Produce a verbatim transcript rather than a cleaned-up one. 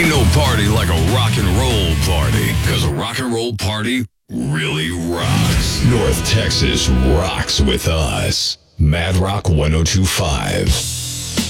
Ain't no party like a rock and roll party, because a rock and roll party really rocks. North Texas rocks with us. Mad Rock one oh two point five.